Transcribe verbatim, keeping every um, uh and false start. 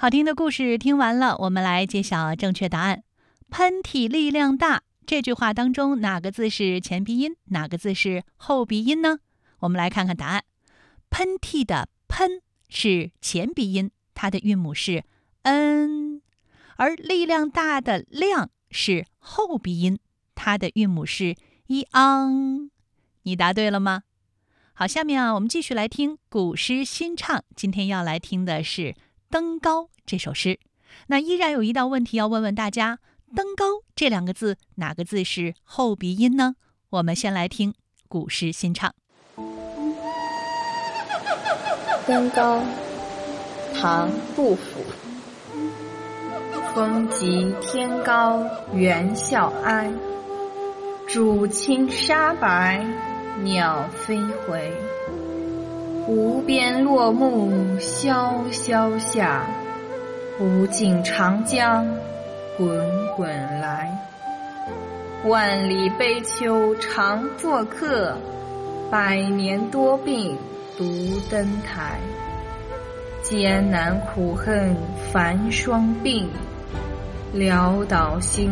好听的故事听完了，我们来揭晓正确答案。喷嚏力量大，这句话当中哪个字是前鼻音，哪个字是后鼻音呢？我们来看看答案。喷嚏的喷是前鼻音，它的韵母是 n， 而力量大的量是后鼻音，它的韵母是 i ang。 你答对了吗？好，下面啊，我们继续来听古诗新唱。今天要来听的是《登高》这首诗。那依然有一道问题要问问大家，登高这两个字哪个字是后鼻音呢？我们先来听古诗新唱。 登高，唐·杜甫。风急天高猿啸哀，渚清沙白鸟飞回。无边落木萧萧下，无尽长江滚滚来。万里悲秋常作客，百年多病独登台。艰难苦恨繁霜鬓，潦倒新